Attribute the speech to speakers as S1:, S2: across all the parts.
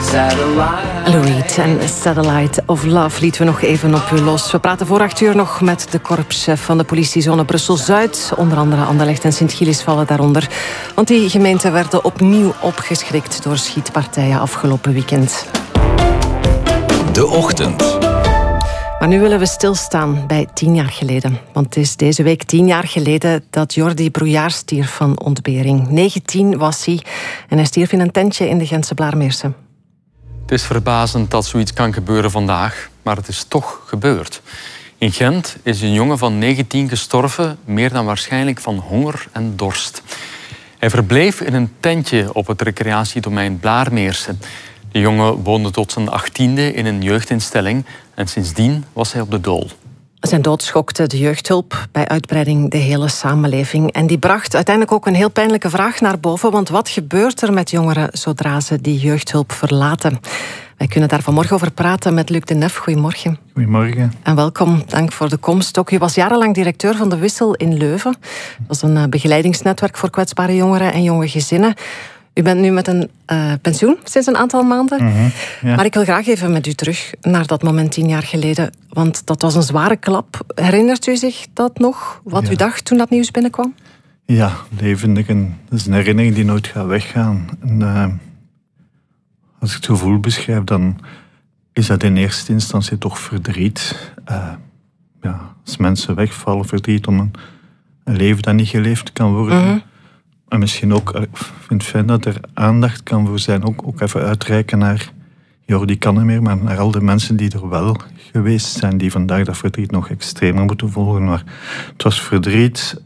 S1: Lou Reed en Satellite of Love lieten we nog even op u los. We praten voor 8 uur nog met de korpschef van de politiezone Brussel-Zuid. Onder andere Anderlecht en Sint-Gilles vallen daaronder. Want die gemeenten werden opnieuw opgeschrikt door schietpartijen afgelopen weekend.
S2: De Ochtend.
S1: Maar nu willen we stilstaan bij 10 jaar geleden. Want het is deze week 10 jaar geleden dat Jordi Brouillard stierf van ontbering. 19 was hij en hij stierf in een tentje in de Gentse Blaarmeerse.
S3: Het is verbazend dat zoiets kan gebeuren vandaag, maar het is toch gebeurd. In Gent is een jongen van 19 gestorven, meer dan waarschijnlijk van honger en dorst. Hij verbleef in een tentje op het recreatiedomein Blaarmeerse. De jongen woonde tot zijn 18e in een jeugdinstelling en sindsdien was hij op de dool.
S1: Zijn dood schokte de jeugdhulp, bij uitbreiding de hele samenleving. En die bracht uiteindelijk ook een heel pijnlijke vraag naar boven. Want wat gebeurt er met jongeren zodra ze die jeugdhulp verlaten? Wij kunnen daar vanmorgen over praten met Luc de Nef. Goedemorgen.
S4: Goedemorgen.
S1: En welkom, dank voor de komst. Ook u was jarenlang directeur van de Wissel in Leuven. Dat is een begeleidingsnetwerk voor kwetsbare jongeren en jonge gezinnen. U bent nu met een pensioen sinds een aantal maanden.
S4: Ja.
S1: Maar ik wil graag even met u terug naar dat moment 10 jaar geleden. Want dat was een zware klap. Herinnert u zich dat nog? Wat u dacht toen dat nieuws binnenkwam?
S4: Ja, levendig. Dat is een herinnering die nooit gaat weggaan. En, als ik het gevoel beschrijf, dan is dat in eerste instantie toch verdriet. Als mensen wegvallen, verdriet om een leven dat niet geleefd kan worden. En misschien ook, ik vind het fijn dat er aandacht kan voor zijn. Ook even uitreiken naar Jordi kan niet meer, maar naar al de mensen die er wel geweest zijn, die vandaag dat verdriet nog extremer moeten volgen. Maar het was verdriet,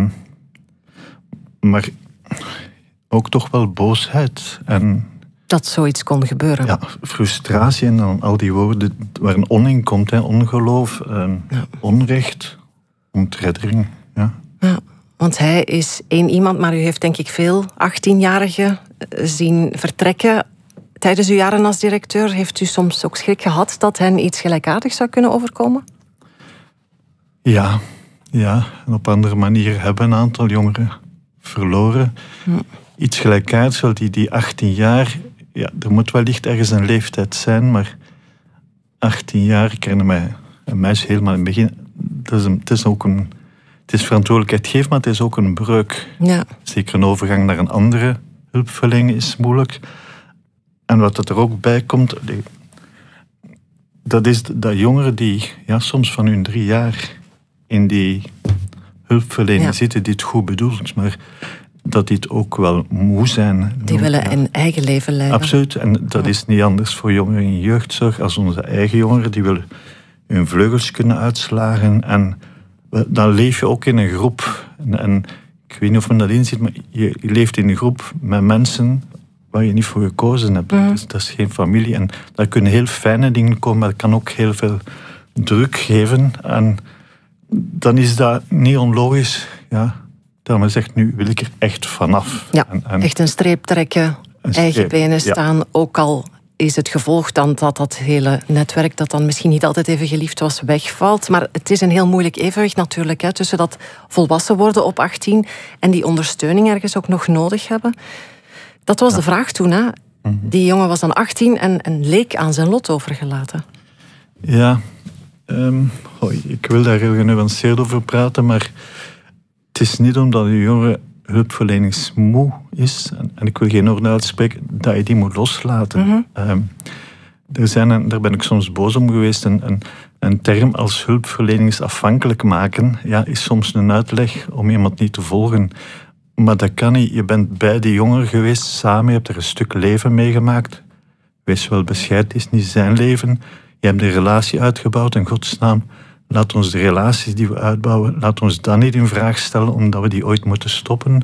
S4: maar ook toch wel boosheid. En
S1: dat zoiets kon gebeuren.
S4: Ja, frustratie en dan al die woorden waar een on in komt. Ongeloof, onrecht, ontreddering. Ja.
S1: Want hij is één iemand, maar u heeft denk ik veel 18-jarigen zien vertrekken. Tijdens uw jaren als directeur heeft u soms ook schrik gehad dat hen iets gelijkaardigs zou kunnen overkomen?
S4: Ja. En op andere manier hebben een aantal jongeren verloren. Iets gelijkaardigs, wel die 18 jaar... Ja, er moet wellicht ergens een leeftijd zijn, maar 18 jaar, ik herinner mij een meisje helemaal in het begin... Het is verantwoordelijkheid geven, maar het is ook een breuk.
S1: Ja.
S4: Zeker een overgang naar een andere hulpverlening is moeilijk. En wat er ook bij komt, dat is dat jongeren die soms van hun 3 jaar in die hulpverlening zitten, die het goed bedoelt, maar dat die het ook wel moe zijn.
S1: Die willen een eigen leven leiden.
S4: Absoluut, en dat is niet anders voor jongeren in jeugdzorg als onze eigen jongeren. Die willen hun vleugels kunnen uitslagen en dan leef je ook in een groep. En ik weet niet of men dat inziet, maar je leeft in een groep met mensen waar je niet voor gekozen hebt. Dus dat is geen familie. En daar kunnen heel fijne dingen komen, maar dat kan ook heel veel druk geven. En dan is dat niet onlogisch. Dat men zegt, nu wil ik er echt vanaf.
S1: Ja, echt een streep trekken, eigen benen staan, ook al... is het gevolg dan dat hele netwerk, dat dan misschien niet altijd even geliefd was, wegvalt. Maar het is een heel moeilijk evenwicht natuurlijk, tussen dat volwassen worden op 18 en die ondersteuning ergens ook nog nodig hebben. Dat was de vraag toen. Die jongen was dan 18 en leek aan zijn lot overgelaten.
S4: Ja, ik wil daar heel genuanceerd over praten, maar het is niet omdat de jongen hulpverleningsmoe is, en ik wil geen orde uitspreken, dat je die moet loslaten. Daar ben ik soms boos om geweest. Een term als hulpverleningsafhankelijk maken is soms een uitleg om iemand niet te volgen. Maar dat kan niet. Je bent bij die jongeren geweest, samen, je hebt er een stuk leven meegemaakt. Wees wel bescheiden, het is niet zijn leven. Je hebt de relatie uitgebouwd, in godsnaam. Laat ons de relaties die we uitbouwen, laat ons dat niet in vraag stellen, omdat we die ooit moeten stoppen.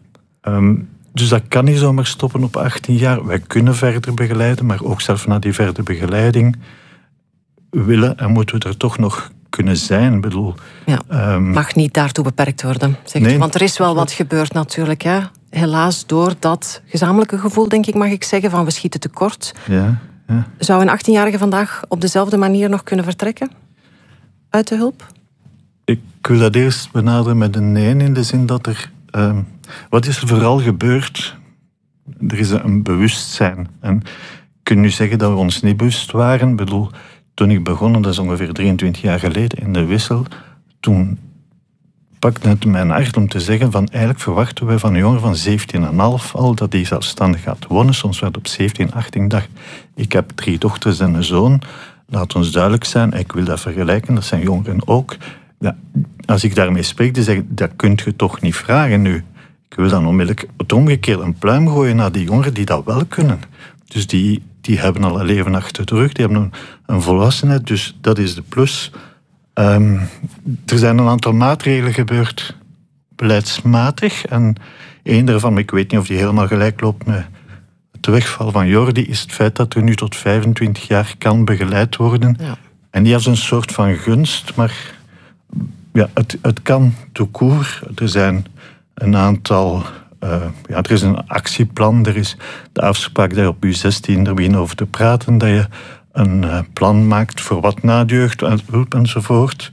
S4: Dus dat kan niet zomaar stoppen op 18 jaar. Wij kunnen verder begeleiden, maar ook zelf na die verdere begeleiding willen en moeten we er toch nog kunnen zijn. Ik bedoel,
S1: mag niet daartoe beperkt worden, zegt u. Want er is wel wat gebeurd natuurlijk. Helaas door dat gezamenlijke gevoel, denk ik, mag ik zeggen, van we schieten tekort.
S4: Ja.
S1: Zou een 18-jarige vandaag op dezelfde manier nog kunnen vertrekken? Uit de hulp?
S4: Ik wil dat eerst benaderen met een nee, in de zin dat er... wat is er vooral gebeurd? Er is een bewustzijn. En kunt nu zeggen dat we ons niet bewust waren. Ik bedoel, toen ik begon, dat is ongeveer 23 jaar geleden, in de Wissel, toen pakte het mijn hart om te zeggen van eigenlijk verwachten we van een jongen van 17,5 al dat hij zelfstandig gaat wonen. Soms werd op 17, 18 dag. Ik heb 3 dochters en een zoon. Laat ons duidelijk zijn, ik wil dat vergelijken, dat zijn jongeren ook. Ja, als ik daarmee spreek, dan zeg ik, dat kunt je toch niet vragen nu. Ik wil dan onmiddellijk het omgekeerd een pluim gooien naar die jongeren die dat wel kunnen. Dus die hebben al een leven achter de rug, die hebben een volwassenheid, dus dat is de plus. Er zijn een aantal maatregelen gebeurd, beleidsmatig. En één daarvan, ik weet niet of die helemaal gelijk loopt met de wegval van Jordi, is het feit dat er nu tot 25 jaar kan begeleid worden. Ja. En niet als een soort van gunst, maar ja, het kan tout court. Er zijn een aantal... er is een actieplan, er is de afspraak daar op U16 er beginnen over te praten, dat je een plan maakt voor wat na de jeugdhulp enzovoort.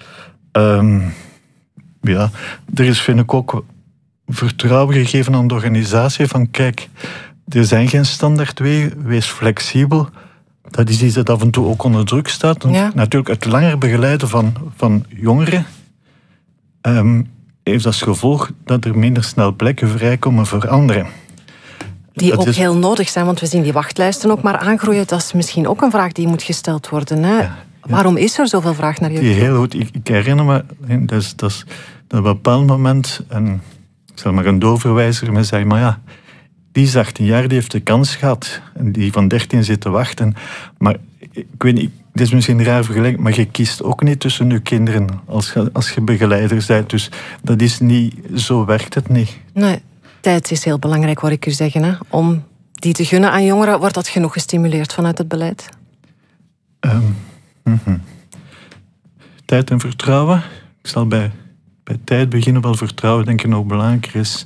S4: Er is, vind ik, ook vertrouwen gegeven aan de organisatie van kijk, er zijn geen standaard wegen, wees flexibel. Dat is iets dat af en toe ook onder druk staat. Ja. Natuurlijk, het langer begeleiden van jongeren heeft als gevolg dat er minder snel plekken vrijkomen voor anderen.
S1: Die ook heel nodig zijn, want we zien die wachtlijsten ook maar aangroeien. Dat is misschien ook een vraag die moet gesteld worden. Hè? Ja. Waarom is er zoveel vraag naar jeugd?
S4: Heel goed. Ik herinner me dat op een bepaald moment, ik zal maar een doorverwijzer me zei, maar ja, die is 18 jaar, die heeft de kans gehad. En die van 13 zit te wachten. Maar ik weet niet, dit is misschien een raar vergelijking, maar je kiest ook niet tussen je kinderen als je begeleider bent. Dus dat is niet, zo werkt het niet.
S1: Nee, tijd is heel belangrijk, hoor ik u zeggen. Hè? Om die te gunnen aan jongeren, wordt dat genoeg gestimuleerd vanuit het beleid?
S4: Tijd en vertrouwen. Ik zal bij tijd beginnen, wel vertrouwen denk ik nog belangrijker is.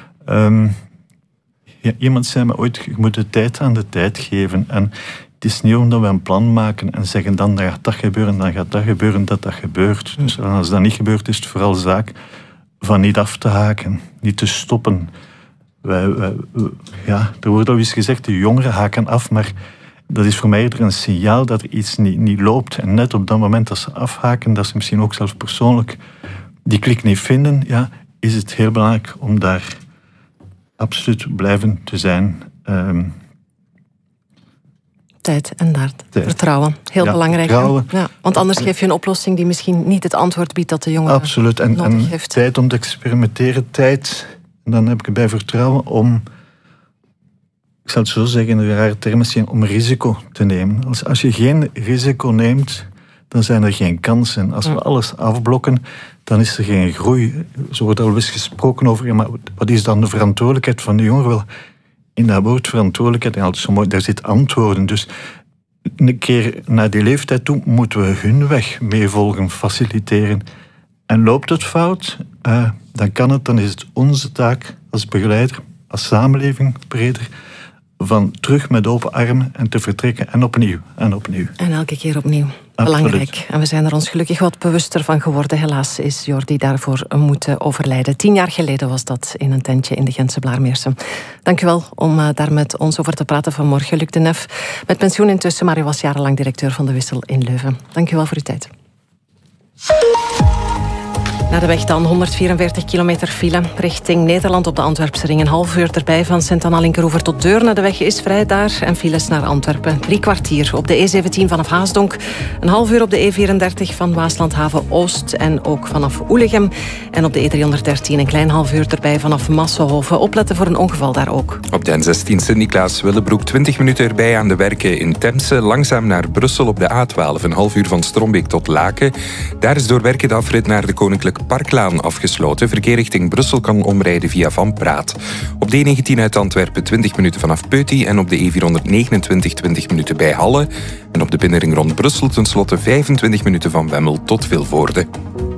S4: Iemand zei me ooit, je moet de tijd aan de tijd geven. En het is niet omdat we een plan maken en zeggen dan gaat dat gebeuren, dan gaat dat gebeuren, dat gebeurt. Dus als dat niet gebeurt, is het vooral zaak van niet af te haken, niet te stoppen. Er wordt al eens gezegd, de jongeren haken af, maar dat is voor mij eerder een signaal dat er iets niet loopt. En net op dat moment dat ze afhaken, dat ze misschien ook zelf persoonlijk die klik niet vinden, is het heel belangrijk om daar absoluut blijven te zijn.
S1: Tijd en daad. Vertrouwen. Heel belangrijk. Vertrouwen. Ja, want anders geef je een oplossing die misschien niet het antwoord biedt dat de jongere
S4: absoluut.
S1: nodig heeft.
S4: Tijd om te experimenteren. Tijd, en dan heb ik erbij vertrouwen om, ik zal het zo zeggen in een rare termen, om risico te nemen. Als je geen risico neemt, dan zijn er geen kansen. Als we alles afblokken, dan is er geen groei. Zo wordt al eens gesproken over, maar wat is dan de verantwoordelijkheid van de jongeren? Wel, in dat woord verantwoordelijkheid, en altijd zo mooi, daar zit antwoorden. Dus een keer naar die leeftijd toe moeten we hun weg meevolgen, faciliteren. En loopt het fout, dan is het onze taak als begeleider, als samenleving breder, van terug met open armen en te vertrekken en opnieuw en opnieuw.
S1: En elke keer opnieuw. Absoluut. Belangrijk. En we zijn er ons gelukkig wat bewuster van geworden. Helaas is Jordi daarvoor moeten overlijden. 10 jaar geleden was dat in een tentje in de Gentse Blaarmeersen. Dank u wel om daar met ons over te praten vanmorgen. Luc de Nef, met pensioen intussen, maar u was jarenlang directeur van de Wissel in Leuven. Dank u wel voor uw tijd. Naar de weg dan, 144 kilometer file richting Nederland op de Antwerpse ring. Een half uur erbij van Sint-Anna-Linkeroever tot Deurne. De weg is vrij daar en files naar Antwerpen. 3 kwartier op de E17 vanaf Haasdonk. Een half uur op de E34 van Waaslandhaven-Oost en ook vanaf Oelegem. En op de E313 een klein half uur erbij vanaf Massenhoven. Opletten voor een ongeval daar ook.
S5: Op de N16 Sint-Niklaas-Willebroek 20 minuten erbij aan de werken in Temse. Langzaam naar Brussel op de A12. Een half uur van Strombeek tot Laken. Daar is door werken de afrit naar de Koninklijke Parklaan afgesloten. Verkeer richting Brussel kan omrijden via Van Praat. Op de E19 uit Antwerpen 20 minuten vanaf Peuty en op de E429 20 minuten bij Halle. En op de binnenring rond Brussel tenslotte 25 minuten van Wemmel tot Vilvoorde.